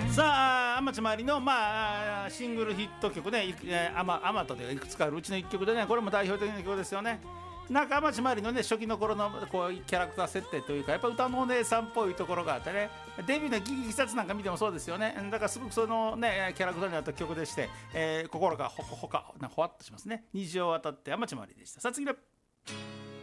さあ天地まりの、シングルヒット曲ね、アマトでいくつかあるうちの1曲でね、これも代表的な曲ですよね。なんか天地まりのね初期の頃のこうキャラクター設定というか、やっぱ歌のお姉さんっぽいところがあってね、デビューのギギサツなんか見てもそうですよね。だからすごくそのねキャラクターになった曲でして、心がほわっとしますね。虹を渡って天地まりでした。さあ次の